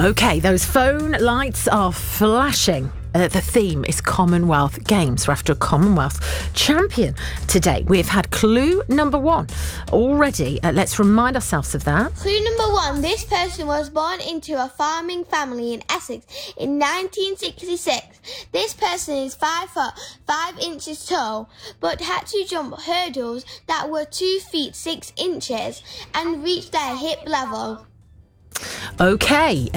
OK, those phone lights are flashing. The theme is Commonwealth Games. We're after a Commonwealth champion today. We've had clue number 1 already. Let's remind ourselves of that. Clue number 1. This person was born into a farming family in Essex in 1966. This person is 5 foot 5 inches tall, but had to jump hurdles that were 2 feet 6 inches and reach their hip level. OK.